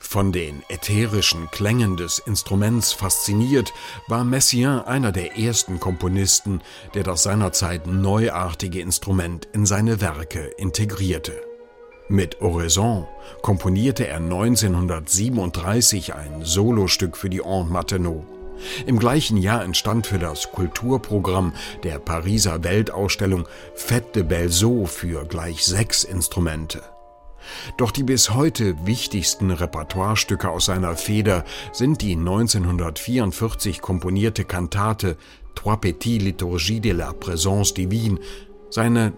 Von den ätherischen Klängen des Instruments fasziniert, war Messiaen einer der ersten Komponisten, der das seinerzeit neuartige Instrument in seine Werke integrierte. Mit Oraison komponierte er 1937 ein Solostück für die Ondes Martenot. Im gleichen Jahr entstand für das Kulturprogramm der Pariser Weltausstellung Fête de Belles Eaux für gleich 6 Instrumente. Doch die bis heute wichtigsten Repertoirestücke aus seiner Feder sind die 1944 komponierte Kantate Trois Petites Liturgies de la Présence Divine, seine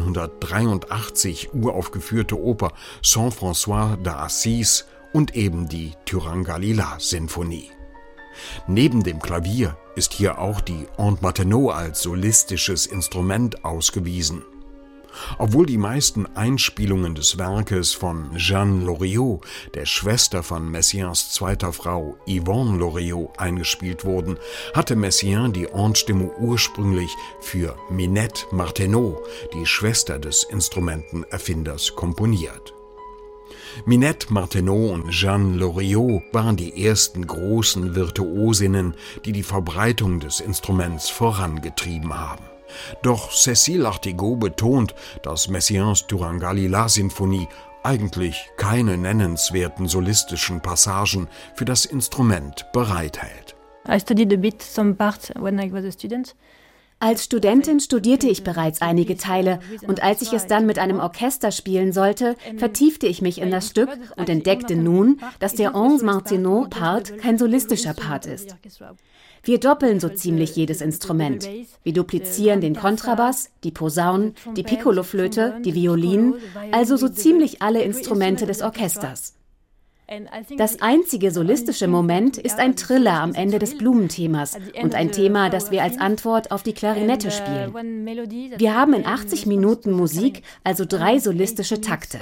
1983 uraufgeführte Oper Saint-François d'Assise und eben die Turangalila-Sinfonie. Neben dem Klavier ist hier auch die Ondes Martenot als solistisches Instrument ausgewiesen. Obwohl die meisten Einspielungen des Werkes von Jeanne Loriot, der Schwester von Messiaens zweiter Frau Yvonne Loriot, eingespielt wurden, hatte Messiaen die Endstimme ursprünglich für Minette Martenot, die Schwester des Instrumentenerfinders, komponiert. Minette Martenot und Jeanne Loriot waren die ersten großen Virtuosinnen, die die Verbreitung des Instruments vorangetrieben haben. Doch Cécile Artegot betont, dass Messiaens Turangalila-Sinfonie eigentlich keine nennenswerten solistischen Passagen für das Instrument bereithält. I studied a bit some parts when I was a student. Als Studentin studierte ich bereits einige Teile und als ich es dann mit einem Orchester spielen sollte, vertiefte ich mich in das Stück und entdeckte nun, dass der Ondes Martenot-Part kein solistischer Part ist. Wir doppeln so ziemlich jedes Instrument. Wir duplizieren den Kontrabass, die Posaunen, die Piccoloflöte, die Violinen, also so ziemlich alle Instrumente des Orchesters. Das einzige solistische Moment ist ein Triller am Ende des Blumenthemas und ein Thema, das wir als Antwort auf die Klarinette spielen. Wir haben in 80 Minuten Musik also 3 solistische Takte.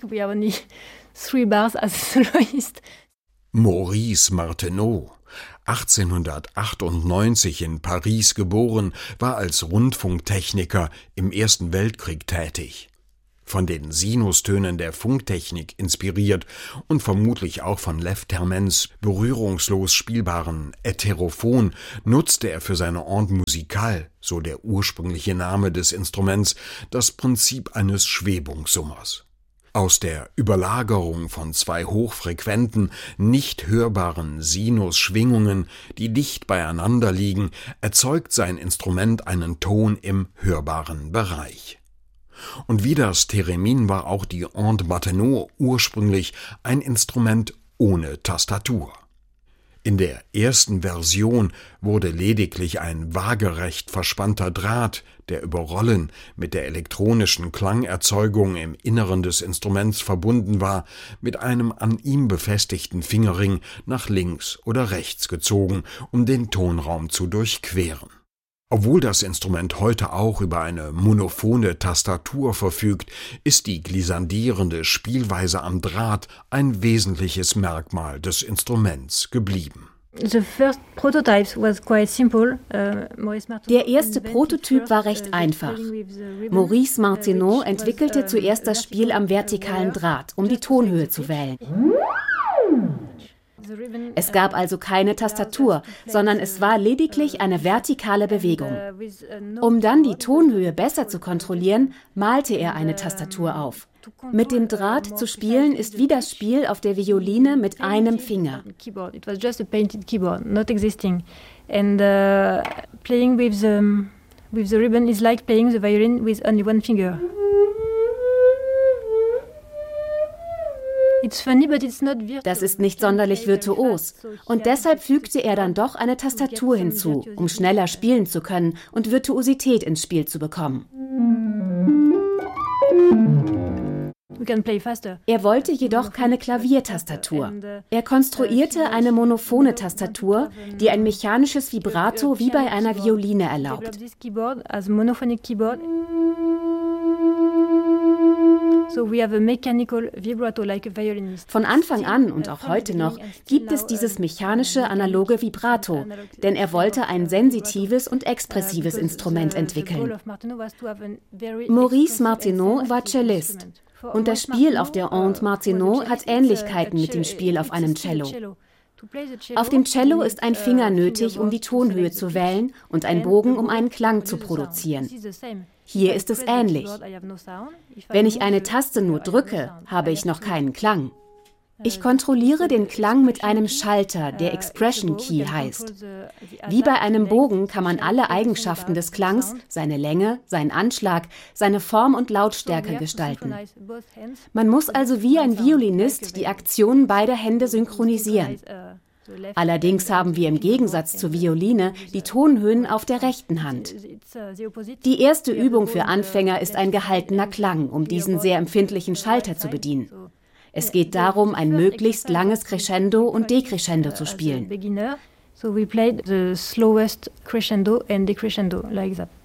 Maurice Martenot, 1898 in Paris geboren, war als Rundfunktechniker im Ersten Weltkrieg tätig. Von den Sinustönen der Funktechnik inspiriert und vermutlich auch von Lev Termens berührungslos spielbaren Ätherophon nutzte er für seine Ondes musicales, so der ursprüngliche Name des Instruments, das Prinzip eines Schwebungssummers. Aus der Überlagerung von 2 hochfrequenten, nicht hörbaren Sinusschwingungen, die dicht beieinander liegen, erzeugt sein Instrument einen Ton im hörbaren Bereich. Und wie das Theremin war auch die Ondes Martenot ursprünglich ein Instrument ohne Tastatur. In der ersten Version wurde lediglich ein waagerecht verspannter Draht, der über Rollen mit der elektronischen Klangerzeugung im Inneren des Instruments verbunden war, mit einem an ihm befestigten Fingerring nach links oder rechts gezogen, um den Tonraum zu durchqueren. Obwohl das Instrument heute auch über eine monophone Tastatur verfügt, ist die glissandierende Spielweise am Draht ein wesentliches Merkmal des Instruments geblieben. Der erste Prototyp war recht einfach. Maurice Martenot entwickelte zuerst das Spiel am vertikalen Draht, um die Tonhöhe zu wählen. Es gab also keine Tastatur, sondern es war lediglich eine vertikale Bewegung. Um dann die Tonhöhe besser zu kontrollieren, malte er eine Tastatur auf. Mit dem Draht zu spielen ist wie das Spiel auf der Violine mit einem Finger. It was just a painted keyboard, not existing. And playing with the ribbon is like playing the violin with only one finger. Das ist nicht sonderlich virtuos und deshalb fügte er dann doch eine Tastatur hinzu, um schneller spielen zu können und Virtuosität ins Spiel zu bekommen. Er wollte jedoch keine Klaviertastatur. Er konstruierte eine monophone Tastatur, die ein mechanisches Vibrato wie bei einer Violine erlaubt. Von Anfang an und auch heute noch gibt es dieses mechanische analoge Vibrato, denn er wollte ein sensitives und expressives Instrument entwickeln. Maurice Martenot war Cellist. Und das Spiel auf der Ondes Martenot hat Ähnlichkeiten mit dem Spiel auf einem Cello. Auf dem Cello ist ein Finger nötig, um die Tonhöhe zu wählen, und ein Bogen, um einen Klang zu produzieren. Hier ist es ähnlich. Wenn ich eine Taste nur drücke, habe ich noch keinen Klang. Ich kontrolliere den Klang mit einem Schalter, der Expression Key heißt. Wie bei einem Bogen kann man alle Eigenschaften des Klangs, seine Länge, seinen Anschlag, seine Form und Lautstärke gestalten. Man muss also wie ein Violinist die Aktionen beider Hände synchronisieren. Allerdings haben wir im Gegensatz zur Violine die Tonhöhen auf der rechten Hand. Die erste Übung für Anfänger ist ein gehaltener Klang, um diesen sehr empfindlichen Schalter zu bedienen. Es geht darum, ein möglichst langes Crescendo und Decrescendo zu spielen. So we played the slowest crescendo and decrescendo like that.